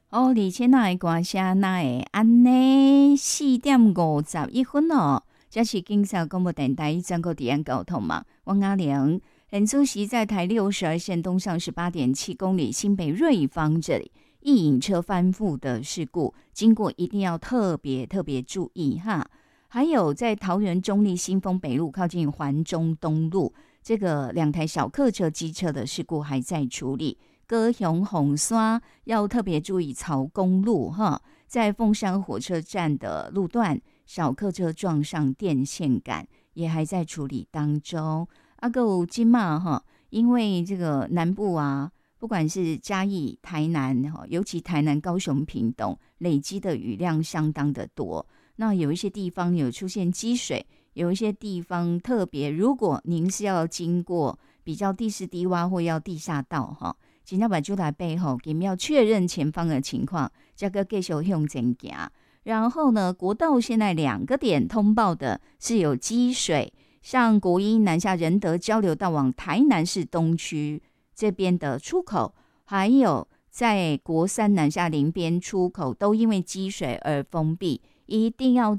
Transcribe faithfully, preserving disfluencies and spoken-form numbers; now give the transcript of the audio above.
哦，而且那会歌声那会安尼四点五十一分哦，这是警察广播电台全国治安交通嘛。王阿玲，很出席在台六十二线东上十八点七公里新北瑞芳这里，一引车翻覆的事故，经过一定要特别特别注意哈。还有在桃园中立新丰北路靠近环中东路，这个两台小客车、机车的事故还在处理。高雄红山要特别注意草公路哈，在凤山火车站的路段，小客车撞上电线杆，也还在处理当中。阿有金马哈，因为这个南部啊，不管是嘉义、台南哈，尤其台南、高雄、屏东，累积的雨量相当的多。那有一些地方有出现积水，有一些地方特别，如果您是要经过比较地势低洼或要地下道哈。请要把出来背后，我们要确认前方的情况，这个继续向前行。然后呢，国道现在两个点通报的是有积水，像国一南下仁德交流道往台南市东区这边的出口，还有在国三南下林边出口，都因为积水而封闭，一定要